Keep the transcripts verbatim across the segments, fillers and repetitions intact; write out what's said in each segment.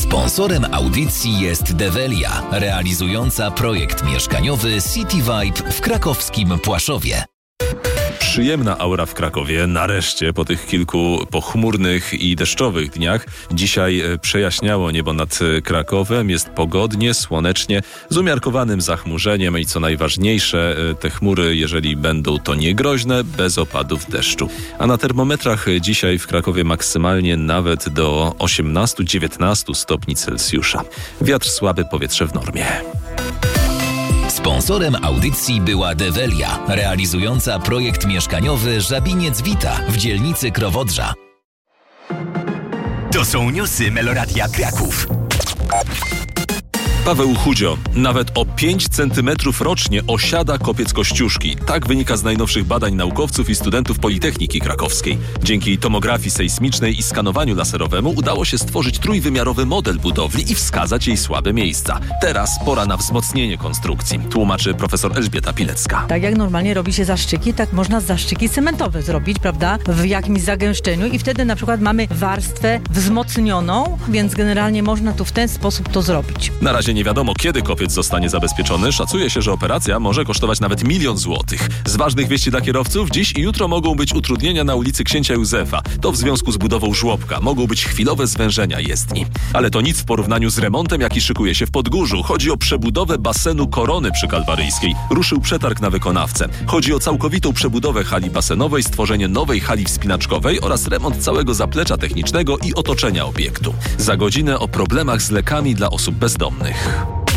Sponsorem audycji jest Develia, realizująca projekt mieszkaniowy City Vibe w krakowskim Płaszowie. Przyjemna aura w Krakowie, nareszcie po tych kilku pochmurnych i deszczowych dniach. Dzisiaj przejaśniało niebo nad Krakowem, jest pogodnie, słonecznie, z umiarkowanym zachmurzeniem i co najważniejsze, te chmury, jeżeli będą, to niegroźne, bez opadów deszczu. A na termometrach dzisiaj w Krakowie maksymalnie nawet do osiemnaście dziewiętnaście stopni Celsjusza. Wiatr słaby, powietrze w normie. Sponsorem audycji była Develia, realizująca projekt mieszkaniowy Żabiniec Wita w dzielnicy Krowodrza. To są newsy Meloradia Kraków. Paweł Chudzio nawet o pięć centymetrów rocznie osiada kopiec Kościuszki. Tak wynika z najnowszych badań naukowców i studentów Politechniki Krakowskiej. Dzięki tomografii sejsmicznej i skanowaniu laserowemu udało się stworzyć trójwymiarowy model budowli i wskazać jej słabe miejsca. Teraz pora na wzmocnienie konstrukcji, tłumaczy profesor Elżbieta Pilecka. Tak jak normalnie robi się zaszczyki, tak można zaszczyki cementowe zrobić, prawda, w jakimś zagęszczeniu i wtedy na przykład mamy warstwę wzmocnioną, więc generalnie można tu w ten sposób to zrobić. Na razie nie wiadomo, kiedy kopiec zostanie zabezpieczony. Szacuje się, że operacja może kosztować nawet milion złotych. Z ważnych wieści dla kierowców: dziś i jutro mogą być utrudnienia na ulicy Księcia Józefa. To w związku z budową żłobka. Mogą być chwilowe zwężenia jezdni. Ale to nic w porównaniu z remontem, jaki szykuje się w Podgórzu. Chodzi o przebudowę basenu Korony przy Kalwaryjskiej. Ruszył przetarg na wykonawcę. Chodzi o całkowitą przebudowę hali basenowej, stworzenie nowej hali wspinaczkowej oraz remont całego zaplecza technicznego i otoczenia obiektu. Za godzinę o problemach z lekami dla osób bezdomnych.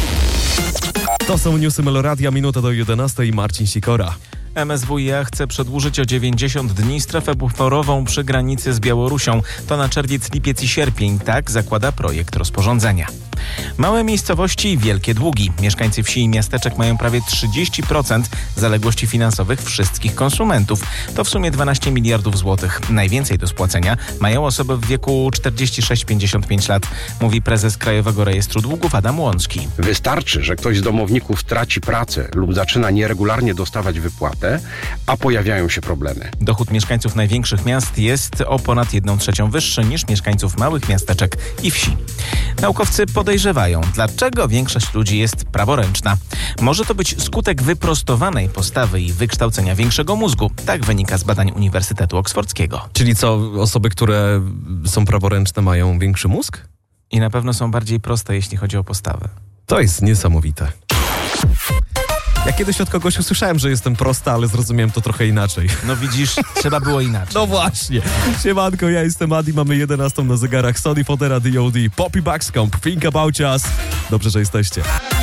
To są newsy Meloradia, minuta do jedenastej. Marcin Sikora. M S W iA chce przedłużyć o dziewięćdziesiąt dni strefę buforową przy granicy z Białorusią. To na czerwiec, lipiec i sierpień. Tak zakłada projekt rozporządzenia. Małe miejscowości i wielkie długi. Mieszkańcy wsi i miasteczek mają prawie trzydzieści procent zaległości finansowych wszystkich konsumentów. To w sumie dwanaście miliardów złotych. Najwięcej do spłacenia mają osoby w wieku czterdzieści sześć do pięćdziesięciu pięciu lat, mówi prezes Krajowego Rejestru Długów Adam Łącki. Wystarczy, że ktoś z domowników traci pracę lub zaczyna nieregularnie dostawać wypłatę, a pojawiają się problemy. Dochód mieszkańców największych miast jest o ponad jedną trzecią wyższy niż mieszkańców małych miasteczek i wsi. Naukowcy podejrzewają, dlaczego większość ludzi jest praworęczna. Może to być skutek wyprostowanej postawy i wykształcenia większego mózgu. Tak wynika z badań Uniwersytetu Oksfordzkiego. Czyli co, osoby, które są praworęczne, mają większy mózg? I na pewno są bardziej proste, jeśli chodzi o postawę. To jest niesamowite. Ja kiedyś od kogoś usłyszałem, że jestem prosta, ale zrozumiałem to trochę inaczej. No widzisz, trzeba było inaczej. No właśnie. Siemanko, ja jestem Adi, mamy jedenastą na zegarach. Sony Fodera D O D, Poppy Buxcomb, Think About Us. Dobrze, że jesteście.